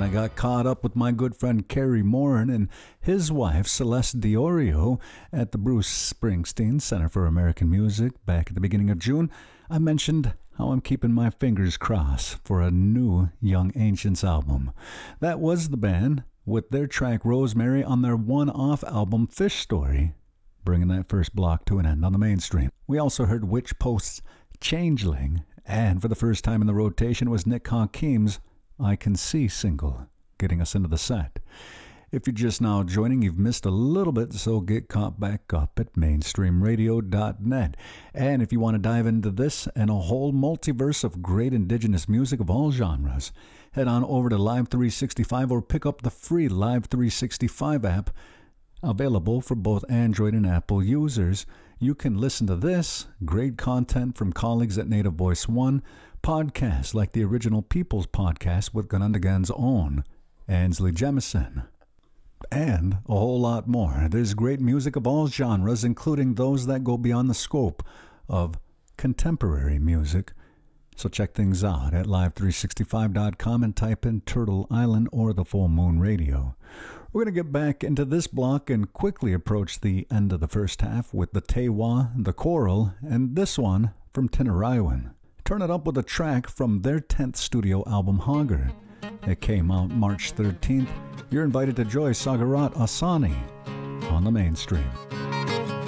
I got caught up with my good friend Kerry Morin and his wife Celeste Diorio at the Bruce Springsteen Center for American Music back at the beginning of June. I mentioned how I'm keeping my fingers crossed for a new Young Ancients album. That was the band with their track Rosemary on their one-off album Fish Story, bringing that first block to an end on the mainstream. We also heard Witch Post's Changeling, and for the first time in the rotation was Nick Hakim's I Can See single, getting us into the set. If you're just now joining, you've missed a little bit, so get caught back up at mainstreamradio.net. And if you want to dive into this and a whole multiverse of great indigenous music of all genres, head on over to Live 365 or pick up the free Live 365 app, available for both Android and Apple users. You can listen to this, great content from colleagues at Native Voice One, podcasts like the Original Peoples podcast with Ganundagan's own Ansley Jemison, and a whole lot more. There's great music of all genres, including those that go beyond the scope of contemporary music. So check things out at live365.com and type in Turtle Island or the Full Moon Radio. We're going to get back into this block and quickly approach the end of the first half with the Tewa, the Choral, and this one from Tinariwen. Turn it up with a track from their 10th studio album, Hagar. It came out March 13th. You're invited to join Sagarat Asani on the mainstream.